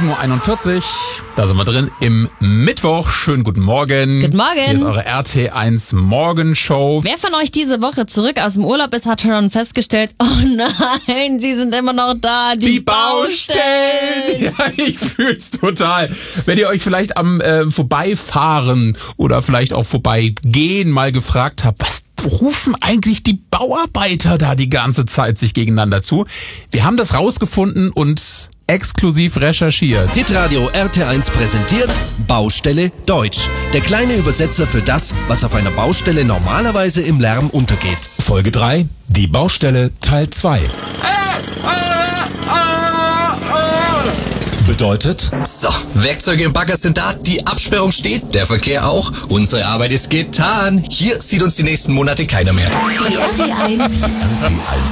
7.41 Uhr. Da sind wir drin im Mittwoch. Schönen guten Morgen. Guten Morgen. Hier ist eure RT1 Morgenshow. Wer von euch diese Woche zurück aus dem Urlaub ist, hat schon festgestellt, oh nein, sie sind immer noch da, die Baustellen. Ja, ich fühl's total. Wenn ihr euch vielleicht am Vorbeifahren oder vielleicht auch Vorbeigehen mal gefragt habt, was rufen eigentlich die Bauarbeiter da die ganze Zeit sich gegeneinander zu? Wir haben das rausgefunden und exklusiv recherchiert. Hitradio RT1 präsentiert Baustelle Deutsch. Der kleine Übersetzer für das, was auf einer Baustelle normalerweise im Lärm untergeht. Folge 3, die Baustelle Teil 2. Bedeutet, So, Werkzeuge im Bagger sind da, die Absperrung steht, der Verkehr auch. Unsere Arbeit ist getan. Hier sieht uns die nächsten Monate keiner mehr. Die RT1